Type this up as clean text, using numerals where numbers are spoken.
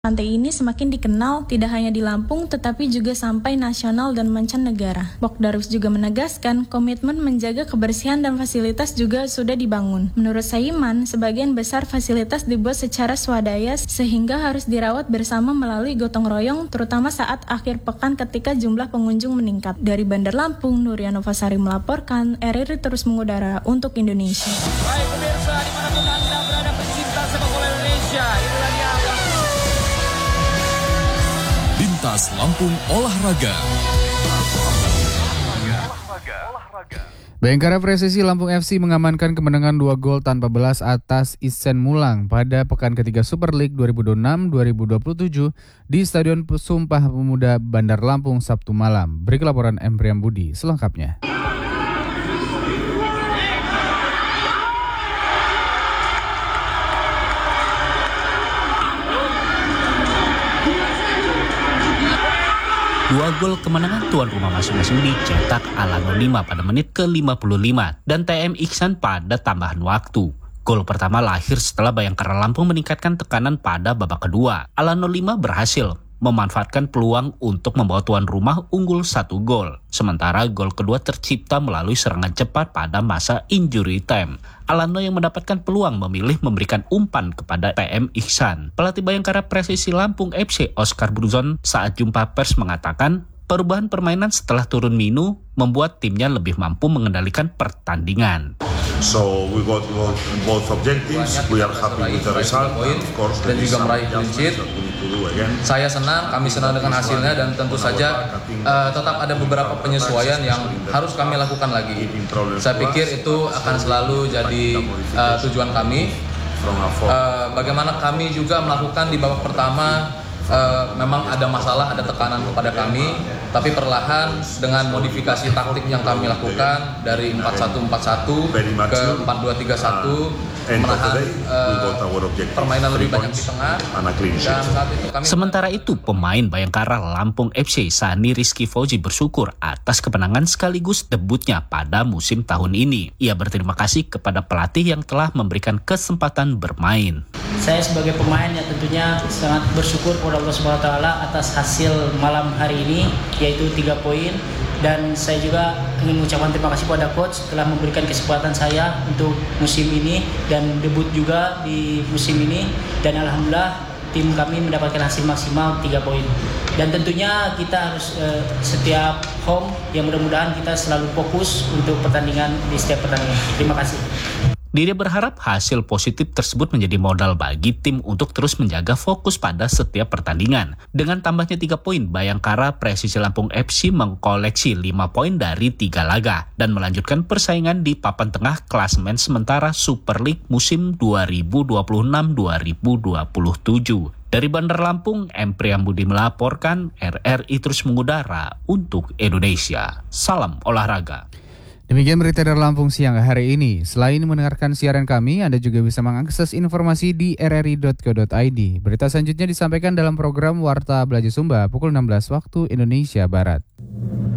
Pantai ini semakin dikenal tidak hanya di Lampung tetapi juga sampai nasional dan mancanegara. Bokdarus juga menegaskan komitmen menjaga kebersihan dan fasilitas juga sudah dibangun. Menurut Saiman, sebagian besar fasilitas dibuat secara swadaya sehingga harus dirawat bersama melalui gotong royong terutama saat akhir pekan ketika jumlah pengunjung meningkat. Dari Bandar Lampung, Nuriano Fasari melaporkan, RRI terus mengudara untuk Indonesia. Baik pemirsa, dimanapun Anda berada pecinta sepak bola Indonesia, inilah dia Lintas Lampung Olahraga. Bayangkara Presisi Lampung FC mengamankan kemenangan 2 gol tanpa balas atas Isen Mulang pada pekan ketiga Super League 2026-2027 di Stadion Sumpah Pemuda Bandar Lampung Sabtu malam. Berikut laporan M. Priambudi selengkapnya. Dua gol kemenangan tuan rumah masing-masing dicetak Alano 5 pada menit ke-55 dan TM Iksan pada tambahan waktu. Gol pertama lahir setelah Bayangkara Lampung meningkatkan tekanan pada babak kedua. Alano 5 berhasil memanfaatkan peluang untuk membawa tuan rumah unggul 1 gol. Sementara gol kedua tercipta melalui serangan cepat pada masa injury time. Alano yang mendapatkan peluang memilih memberikan umpan kepada PM Iksan. Pelatih Bayangkara Presisi Lampung FC Oscar Bruzon saat jumpa pers mengatakan perubahan permainan setelah turun Minu membuat timnya lebih mampu mengendalikan pertandingan. So we got both objectives. We are happy with the result. Of course, dan juga meraih clean sheet. Saya senang, kami senang dengan hasilnya dan tentu saja tetap ada beberapa penyesuaian yang harus kami lakukan lagi. Saya pikir itu akan selalu jadi tujuan kami. Bagaimana kami juga melakukan di babak pertama, memang ada masalah, ada tekanan kepada kami, tapi perlahan dengan modifikasi taktik yang kami lakukan dari 4-1-4-1 ke 4-2-3-1 menahan permainan lebih banyak di tengah. Dan saat itu kami Sementara itu, pemain Bayangkara Lampung FC Sani Rizky Fauzi bersyukur atas kemenangan sekaligus debutnya pada musim tahun ini. Ia berterima kasih kepada pelatih yang telah memberikan kesempatan bermain. Saya sebagai pemain ya tentunya sangat bersyukur kepada Allah Subhanahu wa taala atas hasil malam hari ini yaitu 3 poin, dan saya juga ingin mengucapkan terima kasih kepada coach telah memberikan kesempatan saya untuk musim ini dan debut juga di musim ini, dan alhamdulillah tim kami mendapatkan hasil maksimal 3 poin. Dan tentunya kita harus setiap home yang mudah-mudahan kita selalu fokus untuk pertandingan di setiap pertandingan. Terima kasih. Diri berharap hasil positif tersebut menjadi modal bagi tim untuk terus menjaga fokus pada setiap pertandingan. Dengan tambahnya 3 poin, Bayangkara Presisi Lampung FC mengkoleksi 5 poin dari 3 laga dan melanjutkan persaingan di papan tengah klasemen sementara Super League musim 2026-2027. Dari Bandar Lampung, M. Priambudi melaporkan, RRI terus mengudara untuk Indonesia. Salam olahraga. Demikian berita dari Lampung siang hari ini. Selain mendengarkan siaran kami, Anda juga bisa mengakses informasi di rri.co.id. Berita selanjutnya disampaikan dalam program Warta Belajar Sumba pukul 16 waktu Indonesia Barat.